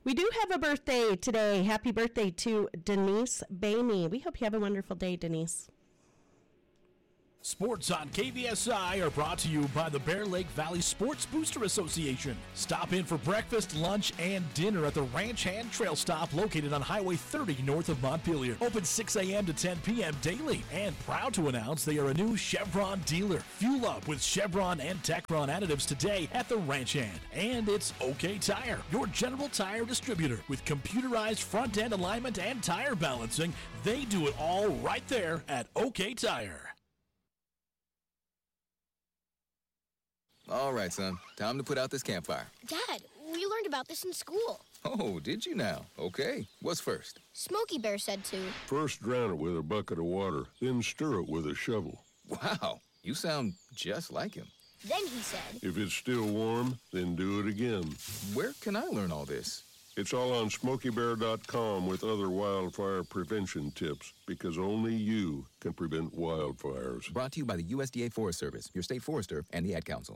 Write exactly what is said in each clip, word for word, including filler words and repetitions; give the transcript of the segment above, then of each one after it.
We do have a birthday today. Happy birthday to Denise Bainey. We hope you have a wonderful day, Denise. Sports on K V S I are brought to you by the Bear Lake Valley Sports Booster Association. Stop in for breakfast, lunch, and dinner at the Ranch Hand Trail Stop located on Highway thirty north of Montpelier. Open six a.m. to ten p.m. daily. And proud to announce they are a new Chevron dealer. Fuel up with Chevron and Techron additives today at the Ranch Hand. And it's OK Tire, your general tire distributor with computerized front-end alignment and tire balancing. They do it all right there at OK Tire. All right, son. Time to put out this campfire. Dad, we learned about this in school. Oh, did you now? Okay. What's first? Smokey Bear said to. First drown it with a bucket of water, then stir it with a shovel. Wow. You sound just like him. Then he said. If it's still warm, then do it again. Where can I learn all this? It's all on smokey bear dot com with other wildfire prevention tips, because only you can prevent wildfires. Brought to you by the U S D A Forest Service, your state forester, and the Ad Council.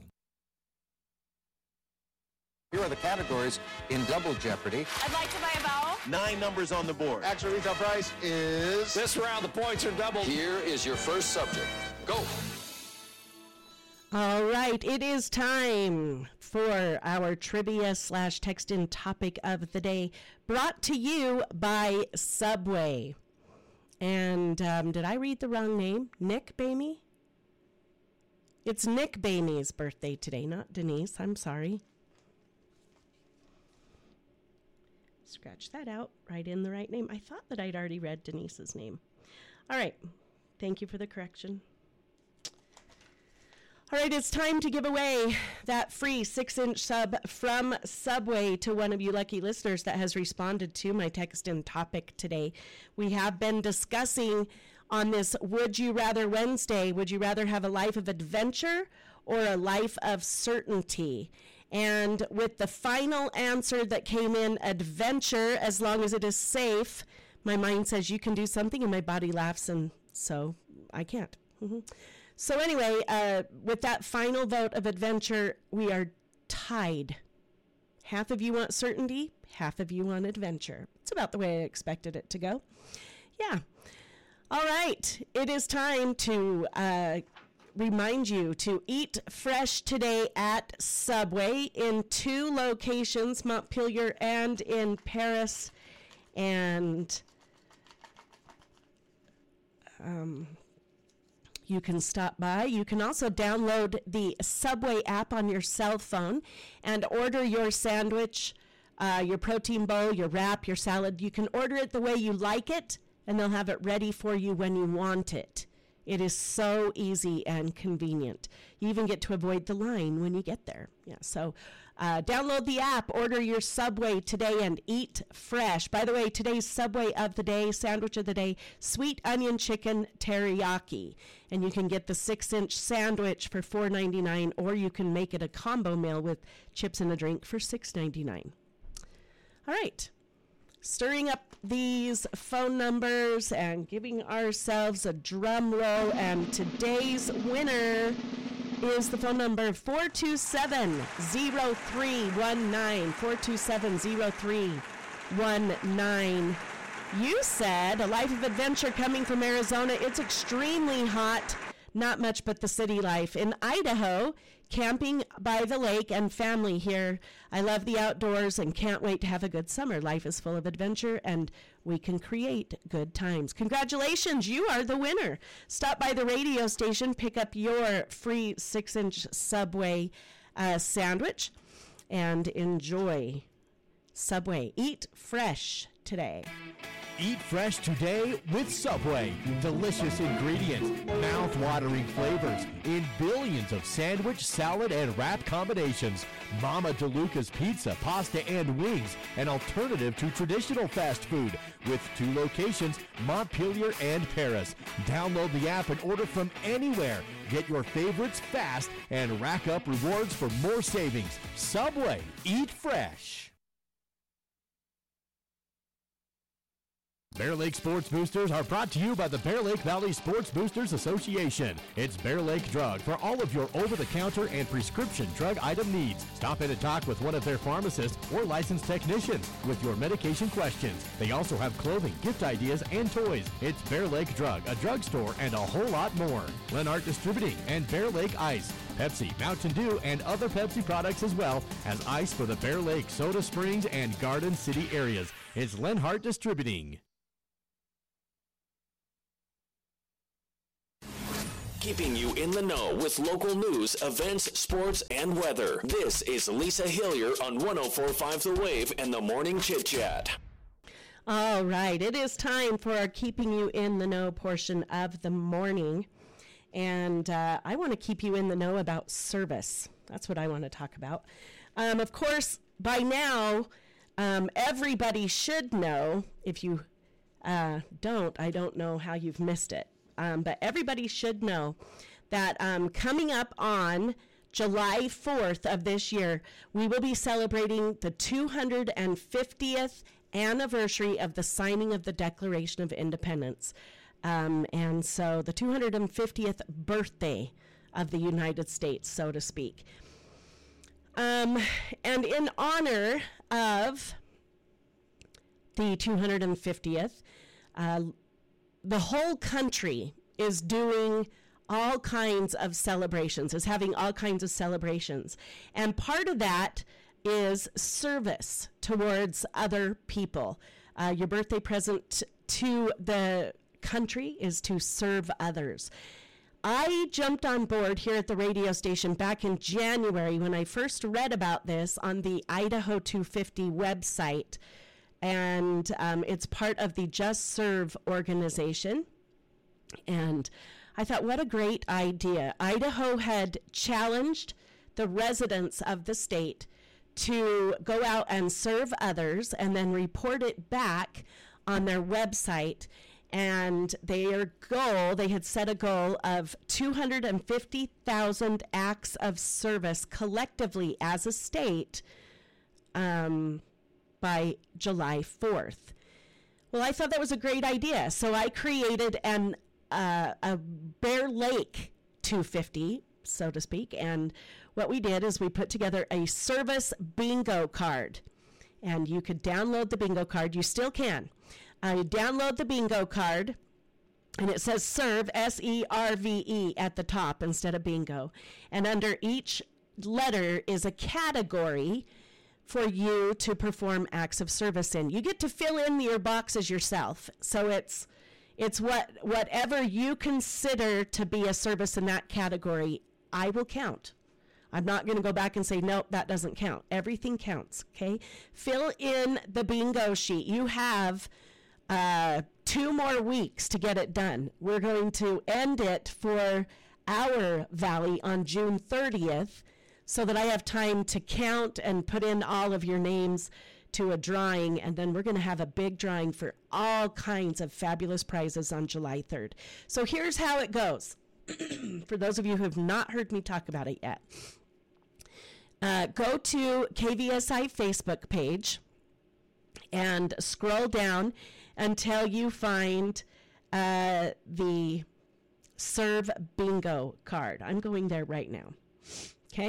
Here are the categories in Double Jeopardy. I'd like to buy a vowel. Nine numbers on the board. Actual retail price is... This round, the points are doubled. Here is your first subject. Go. All right, it is time for our trivia slash text-in topic of the day, brought to you by Subway. And um, did I read the wrong name? Nick Bainey? It's Nick Bainey's birthday today, not Denise. I'm sorry. Scratch that out. Write in the right name. I thought that I'd already read Denise's name. All right. Thank you for the correction. All right, it's time to give away that free six-inch sub from Subway to one of you lucky listeners that has responded to my text-in topic today. We have been discussing on this Would You Rather Wednesday, would you rather have a life of adventure or a life of certainty? And with the final answer that came in, adventure, as long as it is safe, my mind says you can do something, and my body laughs, and so I can't. Mm-hmm. So anyway, uh, with that final vote of adventure, we are tied. Half of you want certainty, half of you want adventure. It's about the way I expected it to go. Yeah. All right. It is time to uh, remind you to eat fresh today at Subway in two locations, Montpelier and in Paris. And um, you can stop by. You can also download the Subway app on your cell phone and order your sandwich, uh, your protein bowl, your wrap, your salad. You can order it the way you like it, and they'll have it ready for you when you want it. It is so easy and convenient. You even get to avoid the line when you get there. Yeah, so uh, download the app, order your Subway today, and eat fresh. By the way, today's Subway of the day, sandwich of the day, sweet onion chicken teriyaki. And you can get the six-inch sandwich for four ninety-nine, or you can make it a combo meal with chips and a drink for six ninety-nine. All right. Stirring up these phone numbers and giving ourselves a drum roll. And today's winner is the phone number four two seven, zero three one nine, four two seven, zero three one nine. You said a life of adventure coming from Arizona. It's extremely hot. Not much but the city life. In Idaho, camping by the lake and family here. I love the outdoors and can't wait to have a good summer. Life is full of adventure and we can create good times. Congratulations, you are the winner. Stop by the radio station, pick up your free six-inch Subway uh, sandwich and enjoy Subway. Eat fresh today. Eat fresh today with Subway. Delicious ingredients, mouth-watering flavors in billions of sandwich, salad, and wrap combinations. Mama DeLuca's Pizza, Pasta, and Wings, an alternative to traditional fast food with two locations, Montpelier and Paris. Download the app and order from anywhere. Get your favorites fast and rack up rewards for more savings. Subway. Eat fresh. Bear Lake Sports Boosters are brought to you by the Bear Lake Valley Sports Boosters Association. It's Bear Lake Drug for all of your over-the-counter and prescription drug item needs. Stop in and talk with one of their pharmacists or licensed technicians with your medication questions. They also have clothing, gift ideas, and toys. It's Bear Lake Drug, a drugstore, and a whole lot more. Lenart Distributing and Bear Lake Ice. Pepsi, Mountain Dew, and other Pepsi products as well as ice for the Bear Lake, Soda Springs, and Garden City areas. It's Lenhart Distributing. Keeping you in the know with local news, events, sports, and weather. This is Lisa Hillier on one oh four point five The Wave and the Morning Chit Chat. All right, it is time for our Keeping You in the Know portion of the morning. And uh, I want to keep you in the know about service. That's what I want to talk about. Um, of course, by now, um, everybody should know. If you uh, don't, I don't know how you've missed it. Um, but everybody should know that um, coming up on July fourth of this year, we will be celebrating the two hundred fiftieth anniversary of the signing of the Declaration of Independence. Um, and so the two hundred fiftieth birthday of the United States, so to speak. Um, and in honor of the two hundred fiftieth, uh, the whole country is doing all kinds of celebrations, is having all kinds of celebrations. And part of that is service towards other people. Uh, your birthday present to the country is to serve others. I jumped on board here at the radio station back in January when I first read about this on the Idaho two fifty website. And um, it's part of the Just Serve organization. And I thought, what a great idea. Idaho had challenged the residents of the state to go out and serve others and then report it back on their website. And their goal, they had set a goal of two hundred fifty thousand acts of service collectively as a state um, by July fourth. Well, I thought that was a great idea. So I created an uh, a Bear Lake two fifty, so to speak. And what we did is we put together a service bingo card. And you could download the bingo card. You still can. Uh, you download the bingo card, and it says serve, S E R V E, at the top instead of bingo. And under each letter is a category for you to perform acts of service in. You get to fill in your boxes yourself. So it's it's what whatever you consider to be a service in that category, I will count. I'm not going to go back and say, nope, that doesn't count. Everything counts, okay? Fill in the bingo sheet. You have uh, two more weeks to get it done. We're going to end it for our valley on June thirtieth so that I have time to count and put in all of your names to a drawing, and then we're going to have a big drawing for all kinds of fabulous prizes on July third. So here's how it goes. For those of you who have not heard me talk about it yet. Uh, go to K V S I Facebook page and scroll down until you find uh, the Serve Bingo card. I'm going there right now. Okay?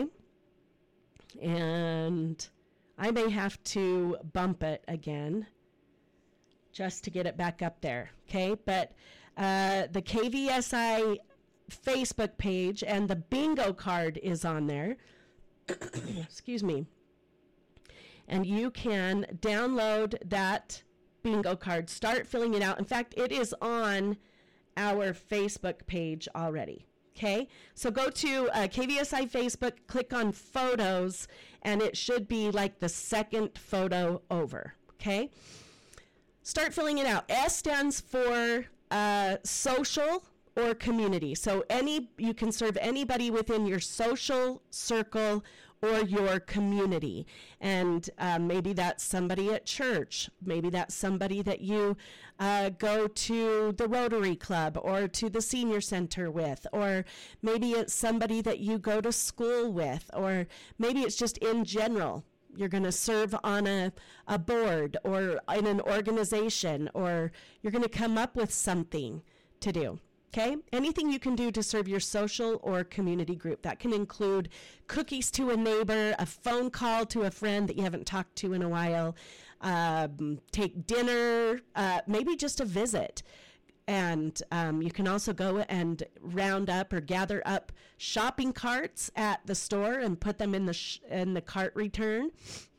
And I may have to bump it again just to get it back up there. Okay? But uh, the K V S I Facebook page and the bingo card is on there. Excuse me. And you can download that bingo card, start filling it out. In fact, it is on our Facebook page already. Okay, so go to uh, K V S I Facebook, click on photos, and it should be like the second photo over. Okay, start filling it out. S stands for uh, social or community. So any you can serve anybody within your social circle or your community. And uh, maybe that's somebody at church. Maybe that's somebody that you uh, go to the Rotary Club or to the senior center with. Or maybe it's somebody that you go to school with. Or maybe it's just in general. you're going to serve on a, a board or in an organization, or you're going to come up with something to do. Okay? Anything you can do to serve your social or community group. That can include cookies to a neighbor, a phone call to a friend that you haven't talked to in a while, um, take dinner, uh, maybe just a visit. And um, you can also go and round up or gather up shopping carts at the store and put them in the sh- in the cart return,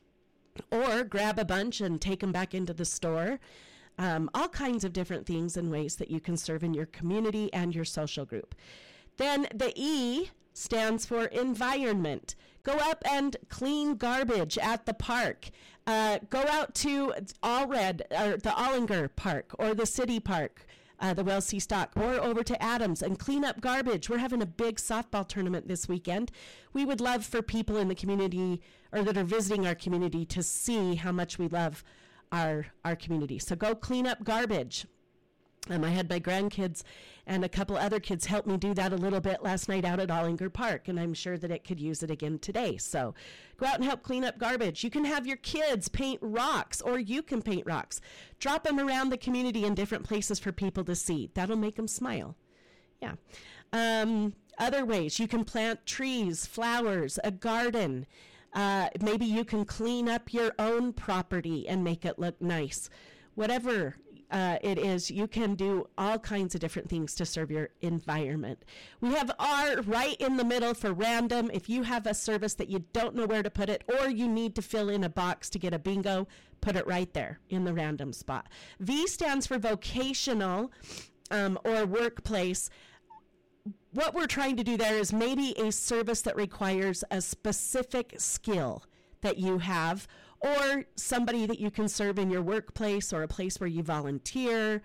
or grab a bunch and take them back into the store. Um, all kinds of different things and ways that you can serve in your community and your social group. Then the E stands for environment. Go up and clean garbage at the park. Uh, go out to Allred, or the Ollinger Park, or the City Park, uh, the Wells C. Stock, or over to Adams and clean up garbage. We're having a big softball tournament this weekend. We would love for people in the community or that are visiting our community to see how much we love our our community. So go clean up garbage. Um, I had my grandkids and a couple other kids help me do that a little bit last night out at Ollinger Park, and I'm sure that it could use it again today. So go out and help clean up garbage. You can have your kids paint rocks, or you can paint rocks. Drop them around the community in different places for people to see. That'll make them smile. Yeah. Um, other ways, you can plant trees, flowers, a garden. Uh, maybe you can clean up your own property and make it look nice. Whatever uh, it is, you can do all kinds of different things to serve your environment. We have R right in the middle for random. If you have a service that you don't know where to put it, or you need to fill in a box to get a bingo, put it right there in the random spot. V stands for vocational um, or workplace. What we're trying to do there is maybe a service that requires a specific skill that you have, or somebody that you can serve in your workplace or a place where you volunteer,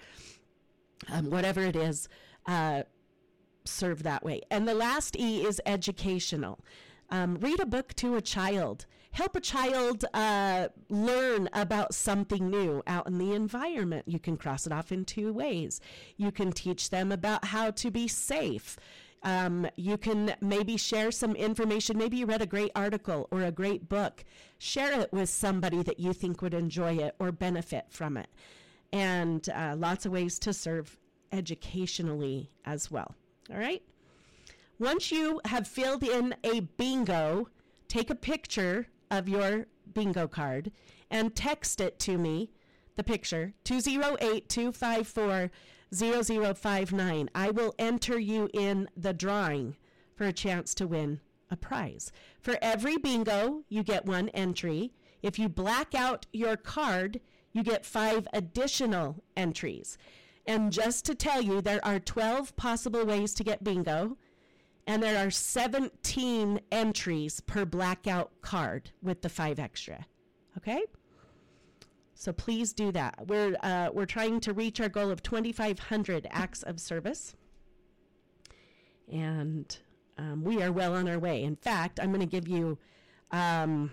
um, whatever it is, uh, serve that way. And the last E is educational. Um, read a book to a child. Help a child uh, learn about something new out in the environment. You can cross it off in two ways. You can teach them about how to be safe. Um, you can maybe share some information. Maybe you read a great article or a great book. Share it with somebody that you think would enjoy it or benefit from it. And uh, lots of ways to serve educationally as well. All right? Once you have filled in a bingo, take a picture of your bingo card and text it to me, the picture, two oh eight, two five four, zero zero five nine. I will enter you in the drawing for a chance to win a prize. For every bingo, you get one entry. If you black out your card, you get five additional entries. And just to tell you, there are twelve possible ways to get bingo. And there are seventeen entries per blackout card with the five extra. Okay? So please do that. We're uh, we're trying to reach our goal of twenty-five hundred acts of service. And um, we are well on our way. In fact, I'm going to give you um,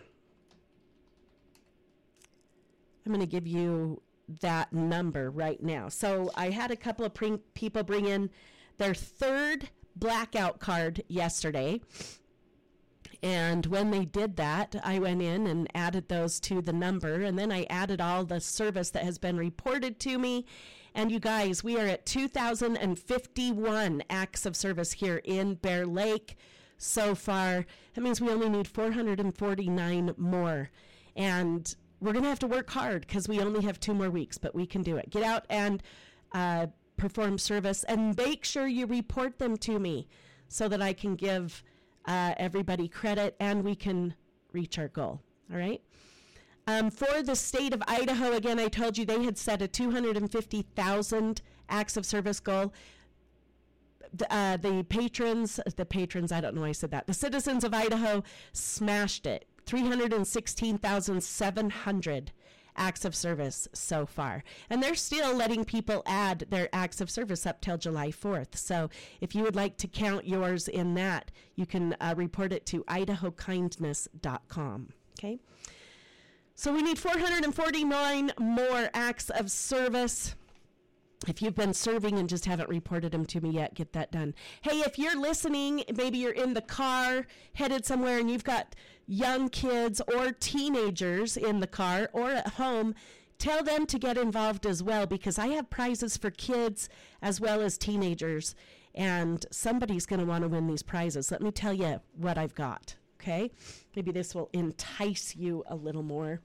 I'm going to give you that number right now. So I had a couple of pre- people bring in their third blackout card yesterday, and when they did that, I went in and added those to the number, and then I added all the service that has been reported to me. And you guys, we are at two thousand fifty-one acts of service here in Bear Lake so far. That means we only need four hundred forty-nine more, and we're going to have to work hard because we only have two more weeks, but we can do it. Get out and uh perform service, and make sure you report them to me so that I can give uh, everybody credit and we can reach our goal. All right. Um, for the state of Idaho, again, I told you they had set a two hundred fifty thousand acts of service goal. The, uh, the patrons, the patrons, I don't know why I said that. The citizens of Idaho smashed it. three hundred sixteen thousand seven hundred acts of service so far. And they're still letting people add their acts of service up till July fourth. So if you would like to count yours in that, you can uh, report it to idaho kindness dot com. Okay? So we need four hundred forty-nine more acts of service. If you've been serving and just haven't reported them to me yet, get that done. Hey, if you're listening, maybe you're in the car headed somewhere and you've got young kids or teenagers in the car or at home, tell them to get involved as well, because I have prizes for kids as well as teenagers, and somebody's going to want to win these prizes. Let me tell you what I've got, okay? Maybe this will entice you a little more.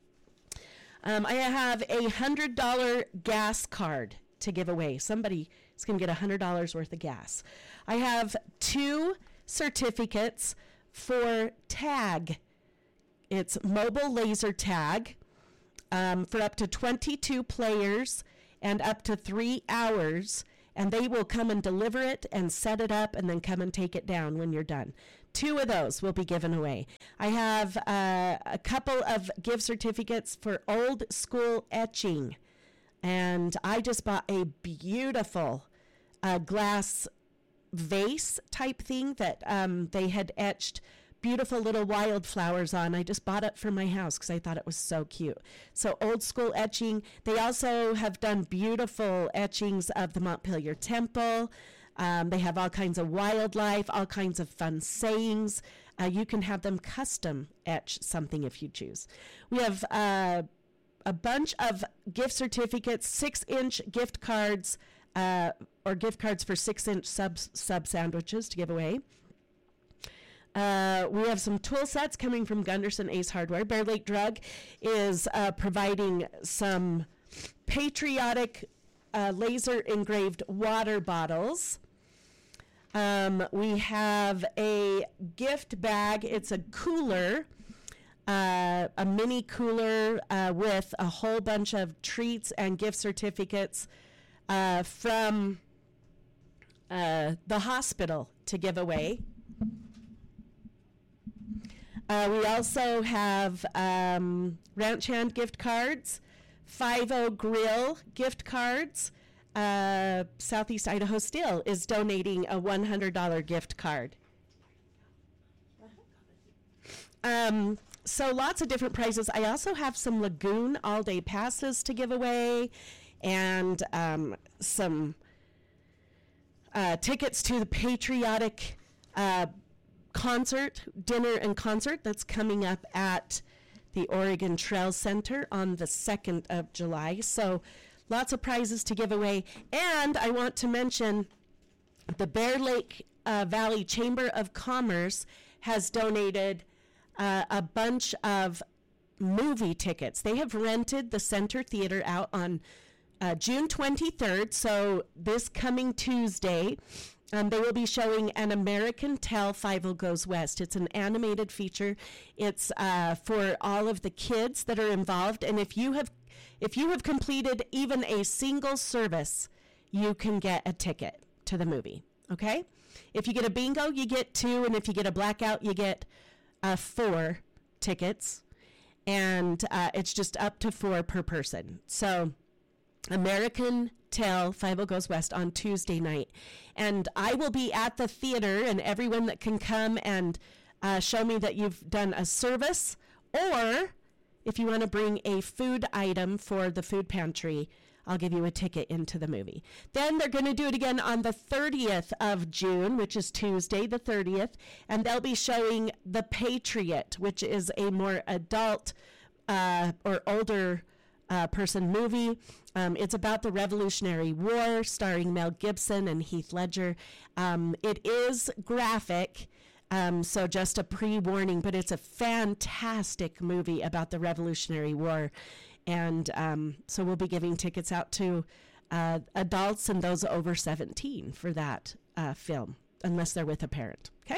Um, I have a one hundred dollars gas card to give away. Somebody is going to get one hundred dollars worth of gas. I have two certificates for tag. It's mobile laser tag um, for up to twenty-two players and up to three hours. And they will come and deliver it and set it up and then come and take it down when you're done. Two of those will be given away. I have uh, a couple of gift certificates for old school etching. And I just bought a beautiful uh, glass vase type thing that um, they had etched beautiful little wildflowers on. I just bought it for my house because I thought it was so cute. So old school etching. They also have done beautiful etchings of the Montpelier Temple. Um, they have all kinds of wildlife, all kinds of fun sayings. Uh, you can have them custom etch something if you choose. We have uh, a bunch of gift certificates, six-inch gift cards, uh, or gift cards for six-inch sub sub sandwiches to give away. Uh, we have some tool sets coming from Gunderson Ace Hardware. Bear Lake Drug is uh, providing some patriotic uh, laser engraved water bottles. Um, we have a gift bag. It's a cooler, uh, a mini cooler uh, with a whole bunch of treats and gift certificates uh, from uh, the hospital to give away. Uh, we also have um, Ranch Hand gift cards, five oh Grill gift cards. Uh, Southeast Idaho Steel is donating a one hundred dollars gift card. Um, so lots of different prizes. I also have some Lagoon all-day passes to give away, and um, some uh, tickets to the patriotic uh, concert, dinner and concert that's coming up at the Oregon Trail Center on the second of July. So lots of prizes to give away. And I want to mention the Bear Lake uh, Valley Chamber of Commerce has donated uh, a bunch of movie tickets. They have rented the Center Theater out on uh, June twenty-third, so this coming Tuesday. Um, they will be showing An American Tale, Fievel Goes West. It's an animated feature. It's uh, for all of the kids that are involved. And if you have if you have completed even a single service, you can get a ticket to the movie, okay? If you get a bingo, you get two. And if you get a blackout, you get uh, four tickets. And uh, it's just up to four per person. So American Tale, Fievel Goes West on Tuesday night. And I will be at the theater, and everyone that can come and uh, show me that you've done a service, or if you want to bring a food item for the food pantry, I'll give you a ticket into the movie. Then they're going to do it again on the thirtieth of June, which is Tuesday the thirtieth, and they'll be showing The Patriot, which is a more adult uh, or older Uh, person movie. Um, it's about the Revolutionary War, starring Mel Gibson and Heath Ledger. Um, it is graphic, um, so just a pre-warning, but it's a fantastic movie about the Revolutionary War. And um, so we'll be giving tickets out to uh, adults and those over seventeen for that uh, film, unless they're with a parent, okay?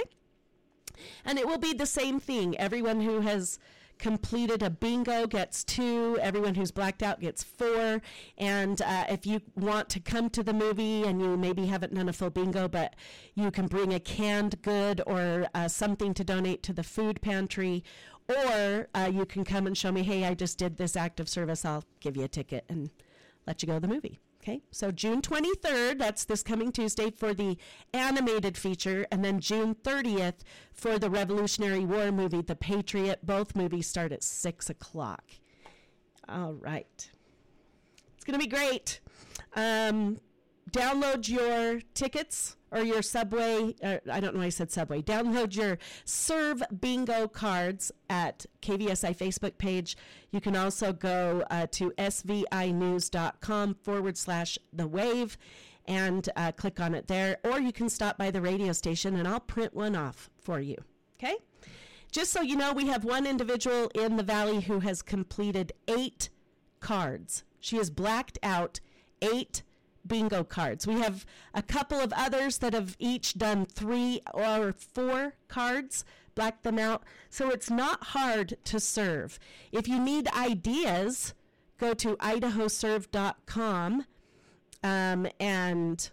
And it will be the same thing. Everyone who has completed a bingo gets two. Everyone who's blacked out gets four. And uh, if you want to come to the movie and you maybe haven't done a full bingo, but you can bring a canned good or uh, something to donate to the food pantry, or uh, you can come and show me, hey, I just did this act of service. I'll give you a ticket and let you go to the movie. Okay, so June twenty-third, that's this coming Tuesday, for the animated feature, and then June thirtieth for the Revolutionary War movie, The Patriot. Both movies start at six o'clock. All right. Let's going to be great. Um, download your tickets or your Subway. Uh, I don't know why I said Subway. Download your Serve Bingo cards at K V S I Facebook page. You can also go uh, to svinews.com forward slash the wave and uh, click on it there. Or you can stop by the radio station and I'll print one off for you. Okay? Just so you know, we have one individual in the Valley who has completed eight cards. She has blacked out eight bingo cards. We have a couple of others that have each done three or four cards, blacked them out. So it's not hard to serve. If you need ideas, go to idaho serve dot com um, and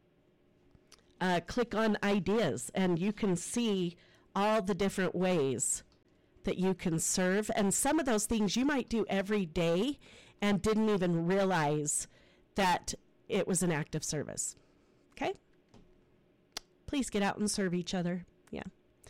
uh, click on ideas, and you can see all the different ways that you can serve. And some of those things you might do every day and didn't even realize that it was an act of service. Okay? Please get out and serve each other. Yeah.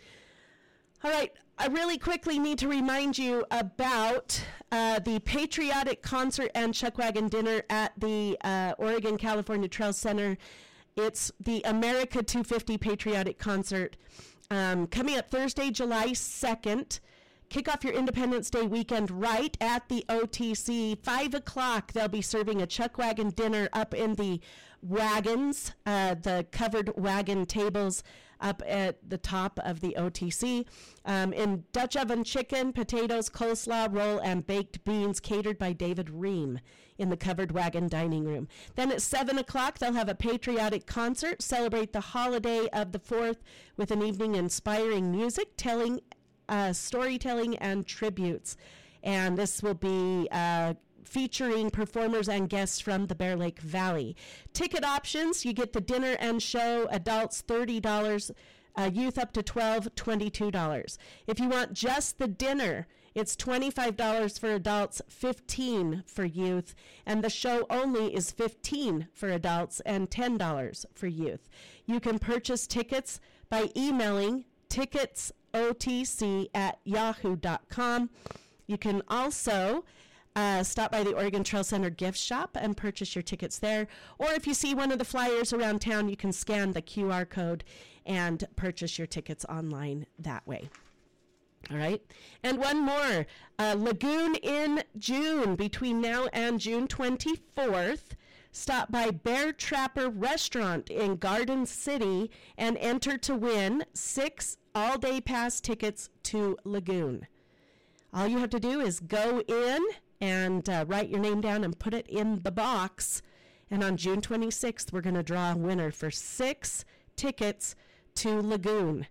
All right. I really quickly need to remind you about uh, the patriotic concert and chuck wagon dinner at the uh, Oregon California Trail Center. It's the America two fifty Patriotic Concert um, coming up Thursday, July second. Kick off your Independence Day weekend right at the O T C. Five o'clock, they'll be serving a chuck wagon dinner up in the wagons, uh, the covered wagon tables up at the top of the O T C. Um, in Dutch oven chicken, potatoes, coleslaw, roll, and baked beans catered by David Ream in the covered wagon dining room. Then at seven o'clock, they'll have a patriotic concert, celebrate the holiday of the fourth with an evening inspiring music, telling Uh, storytelling and tributes. And this will be uh, featuring performers and guests from the Bear Lake Valley. Ticket options, you get the dinner and show, adults thirty dollars, uh, youth up to twelve dollars, twenty-two dollars. If you want just the dinner, it's twenty-five dollars for adults, fifteen dollars for youth, and the show only is fifteen dollars for adults and ten dollars for youth. You can purchase tickets by emailing tickets O T C at yahoo dot com. You can also uh, stop by the Oregon Trail Center gift shop and purchase your tickets there. Or if you see one of the flyers around town, you can scan the Q R code and purchase your tickets online that way. All right. And one more. Uh, Lagoon in June. Between now and June twenty-fourth, stop by Bear Trapper Restaurant in Garden City and enter to win six all-day pass tickets to Lagoon. All you have to do is go in and uh, write your name down and put it in the box. And on June twenty-sixth, we're going to draw a winner for six tickets to Lagoon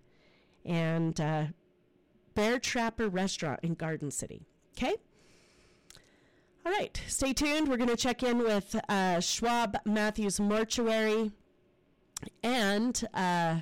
and uh, Bear Trapper Restaurant in Garden City. Okay? All right. Stay tuned. We're going to check in with uh, Schwab Matthews Mortuary and uh,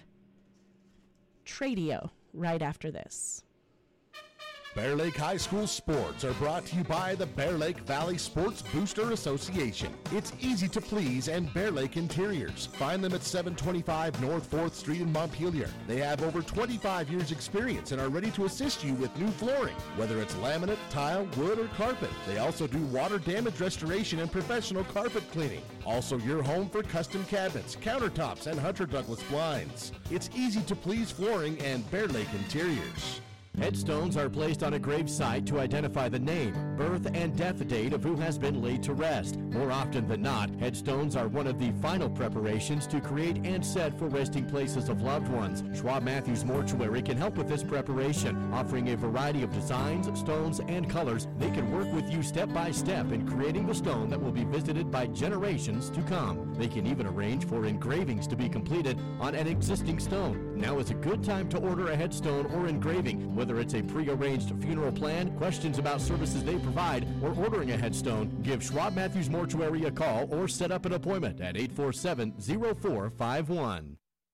Tradio right after this. Bear Lake High School sports are brought to you by the Bear Lake Valley Sports Booster Association. It's easy to please and Bear Lake Interiors. Find them at seven twenty-five North fourth Street in Montpelier. They have over twenty-five years experience and are ready to assist you with new flooring, whether it's laminate, tile, wood, or carpet. They also do water damage restoration and professional carpet cleaning. Also your home for custom cabinets, countertops, and Hunter Douglas blinds. It's easy to please flooring and Bear Lake Interiors. Headstones are placed on a grave site to identify the name, birth, and death date of who has been laid to rest. More often than not, headstones are one of the final preparations to create and set for resting places of loved ones. Schwab Matthews Mortuary can help with this preparation, offering a variety of designs, stones, and colors. They can work with you step by step in creating the stone that will be visited by generations to come. They can even arrange for engravings to be completed on an existing stone. Now is a good time to order a headstone or engraving, whether it's a pre-arranged funeral plan, questions about services they provide, or ordering a headstone. Give Schwab Matthews Mortuary a call or set up an appointment at eight four seven, zero four five one.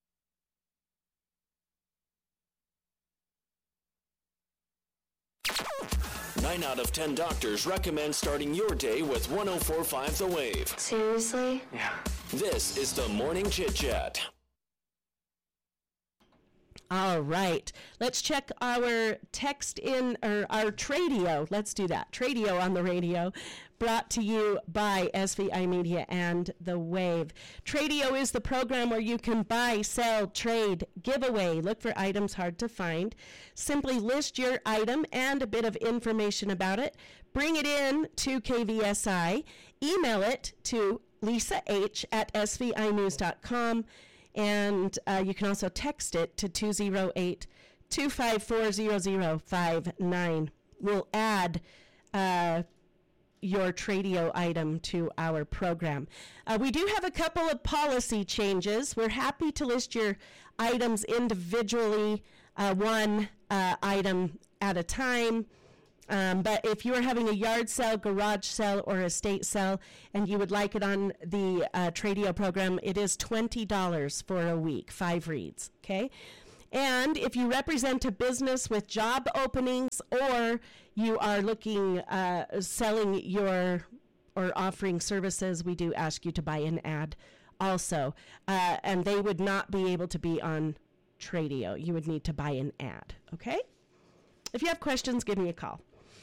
Nine out of ten doctors recommend starting your day with one oh four point five The Wave. Seriously? Yeah. This is the Morning Chit Chat. All right. Let's check our text in, or our Tradio. Let's do that. Tradio on the radio, brought to you by S V I Media and The Wave. Tradio is the program where you can buy, sell, trade, give away, look for items hard to find. Simply list your item and a bit of information about it. Bring it in to K V S I. Email it to Lisa H at S V I news dot com. And uh, you can also text it to two oh eight, two five four, zero zero five nine. We'll add uh, your Tradio item to our program. Uh, we do have a couple of policy changes. We're happy to list your items individually, uh, one uh, item at a time. Um, but if you are having a yard sale, garage sale, or estate sale, and you would like it on the uh, Tradio program, it is twenty dollars for a week, five reads, okay? And if you represent a business with job openings, or you are looking, uh, selling your, or offering services, we do ask you to buy an ad also. Uh, and they would not be able to be on Tradio. You would need to buy an ad, okay? If you have questions, give me a call.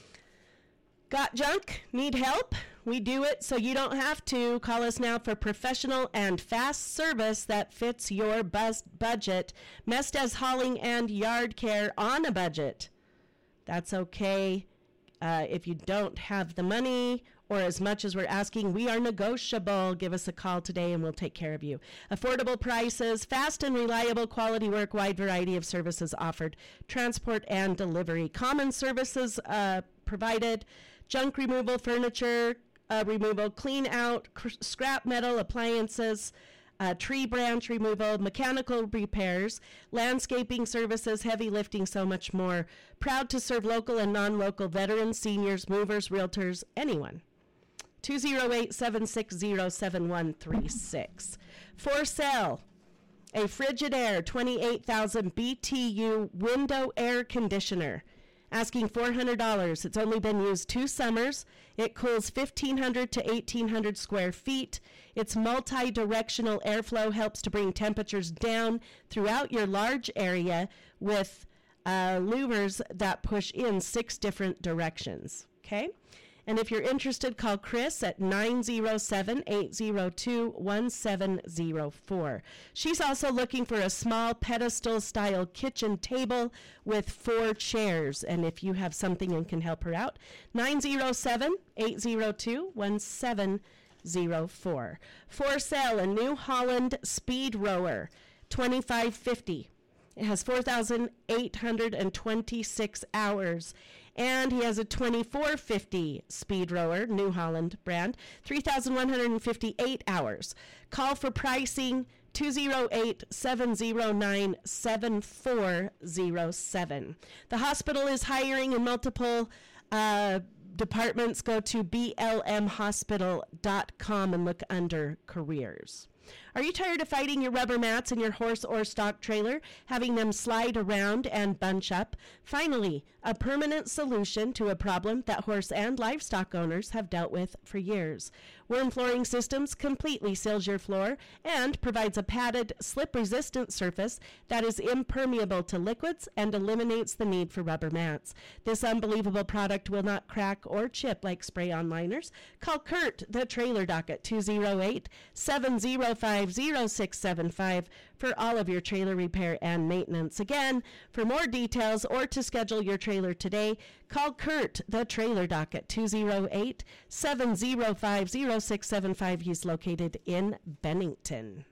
Got junk? Need help? We do it so you don't have to. Call us now for professional and fast service that fits your bus budget. Mestez Hauling and Yard Care on a budget. That's okay. Uh, if you don't have the money or as much as we're asking, we are negotiable. Give us a call today and we'll take care of you. Affordable prices, fast and reliable quality work, wide variety of services offered, transport and delivery. Common services uh, provided. Junk removal, furniture uh, removal, clean out, cr- scrap metal, appliances, uh, tree branch removal, mechanical repairs, landscaping services, heavy lifting, so much more. Proud to serve local and non-local veterans, seniors, movers, realtors, anyone. two oh eight, seven six zero, seven one three six. For sale, a Frigidaire twenty-eight thousand B T U window air conditioner. Asking four hundred dollars. It's only been used two summers. It cools fifteen hundred to eighteen hundred square feet. Its multi-directional airflow helps to bring temperatures down throughout your large area with uh, louvers that push in six different directions. Okay? And if you're interested, call Chris at nine oh seven, eight oh two, one seven oh four. She's also looking for a small pedestal-style kitchen table with four chairs. And if you have something and can help her out, nine oh seven, eight oh two, one seven oh four. For sale, a New Holland Speed Rower, twenty-five fifty. It has four thousand eight hundred twenty-six hours. And he has a twenty-four fifty Speed Rower, New Holland brand, three thousand one hundred fifty-eight hours. Call for pricing, two oh eight, seven oh nine, seven four oh seven. The hospital is hiring in multiple uh, departments. Go to b l m hospital dot com and look under careers. Are you tired of fighting your rubber mats in your horse or stock trailer, having them slide around and bunch up? Finally, a permanent solution to a problem that horse and livestock owners have dealt with for years. Worm Flooring Systems completely seals your floor and provides a padded, slip-resistant surface that is impermeable to liquids and eliminates the need for rubber mats. This unbelievable product will not crack or chip like spray-on liners. Call Kurt, the trailer dock, at two oh eight, seven oh five, oh six seven five for all of your trailer repair and maintenance. Again, for more details or to schedule your trailer today, call Kurt, the trailer dock, at two oh eight, seven oh five, oh six seven five. He's located in Bennington.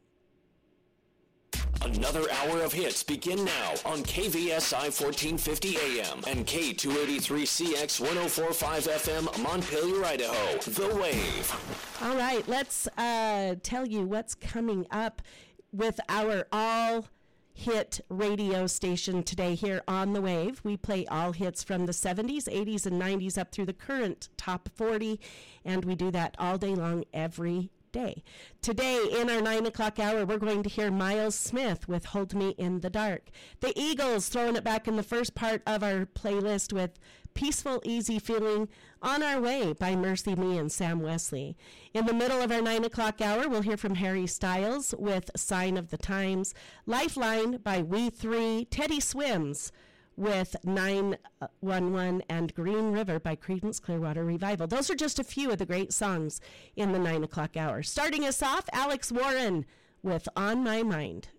Another hour of hits begin now on K V S I fourteen fifty A M and K two eighty-three C X one oh four point five F M, Montpelier, Idaho. The Wave. All right, let's uh, tell you what's coming up with our all hit radio station today here on The Wave. We play all hits from the seventies, eighties, and nineties up through the current top forty, and we do that all day long every day. Today, in our nine o'clock hour, we're going to hear Miles Smith with Hold Me in the Dark. The Eagles throwing it back in the first part of our playlist with Peaceful, Easy Feeling, On Our Way by Mercy Me and Sam Wesley. In the middle of our nine o'clock hour, we'll hear from Harry Styles with Sign of the Times, Lifeline by We Three, Teddy Swims with nine one one, and Green River by Creedence Clearwater Revival. Those are just a few of the great songs in the nine o'clock hour. Starting us off, Alex Warren with On My Mind.